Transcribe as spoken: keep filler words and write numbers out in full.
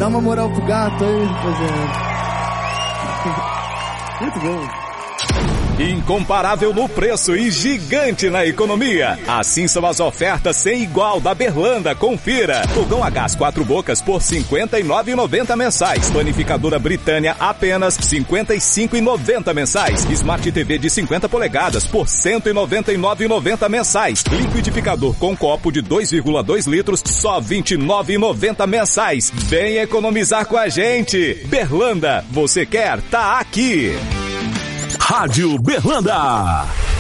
Dá uma moral pro gato aí, rapaziada. Muito bom. Incomparável no preço e gigante na economia. Assim são as ofertas sem igual da Berlanda. Confira. Fogão a gás quatro bocas por cinquenta e nove reais e noventa centavos mensais. Panificadora Britânia apenas cinquenta e cinco reais e noventa centavos mensais. Smart T V de cinquenta polegadas por cento e noventa e nove reais e noventa centavos mensais. Liquidificador com copo de dois vírgula dois litros, só vinte e nove reais e noventa centavos mensais. Vem economizar com a gente. Berlanda, você quer? Tá aqui. Rádio Berlanda.